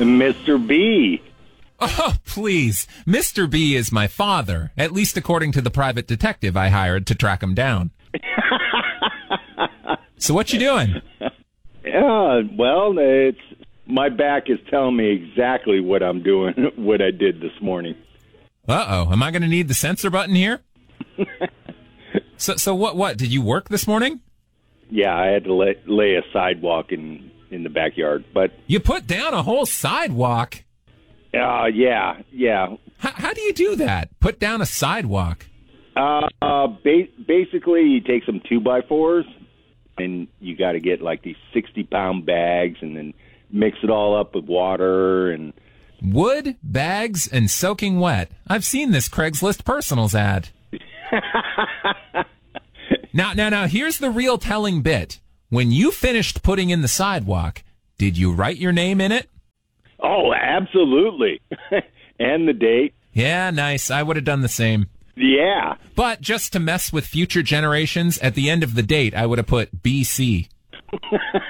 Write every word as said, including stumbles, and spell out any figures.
Mister B. Oh, please. Mister B is my father, at least according to the private detective I hired to track him down. So what you doing? Yeah, well, it's my back is telling me exactly what I'm doing, what I did this morning. Uh-oh. Am I going to need the censor button here? so, so what, what? Did you work this morning? Yeah, I had to lay, lay a sidewalk in, in the backyard, but... You put down a whole sidewalk? Uh, yeah, yeah. How, how do you do that? Put down a sidewalk? Uh, uh ba- basically, you take some two by fours, and you got to get like these sixty pound bags, and then mix it all up with water and wood, bags, and soaking wet. I've seen this Craigslist Personals ad. now, now, now. Here's the real telling bit. When you finished putting in the sidewalk, did you write your name in it? Oh, absolutely. And the date. Yeah, nice. I would have done the same. Yeah. But just to mess with future generations, at the end of the date, I would have put B C.